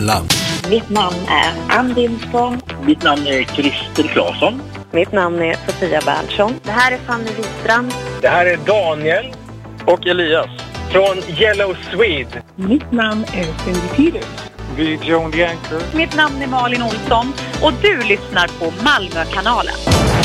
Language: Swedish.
Land. Mitt namn är Ann Wilson. Mitt namn är Christer Claesson. Mitt namn är Sofia Berntsson. Det här är Fanny Wistrand. Det här är Daniel och Elias från Yellow Swede. Mitt namn är Cindy Peters. Vi är John Janker. Mitt namn är Malin Olsson och du lyssnar på Malmökanalen.